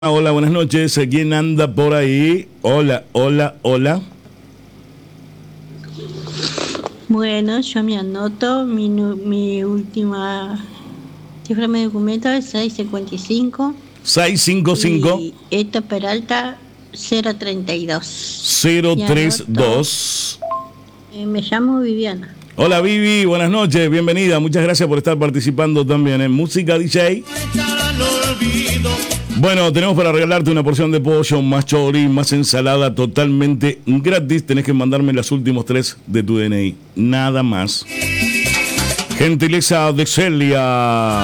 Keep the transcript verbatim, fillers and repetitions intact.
Hola, buenas noches. ¿Quién anda por ahí? Hola, hola, hola. Bueno, yo me anoto. Mi, nu- mi última cifra de mi documento es seiscientos cincuenta y cinco seis cinco cinco y esta Peralta cero treinta y dos. cero Me tres anoto. dos. Eh, me llamo Viviana. Hola Vivi, buenas noches, bienvenida. Muchas gracias por estar participando también en Música D J. Bueno, tenemos para regalarte una porción de pollo, más chori, más ensalada totalmente gratis. Tenés que mandarme los últimos tres de tu D N I. Nada más. Gentileza de Celia.